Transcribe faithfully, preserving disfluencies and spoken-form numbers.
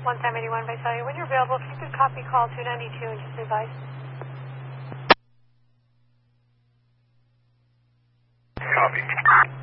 one time eighty-one Visalia. When you're available, if you could copy call two ninety-two and just advise. Copy.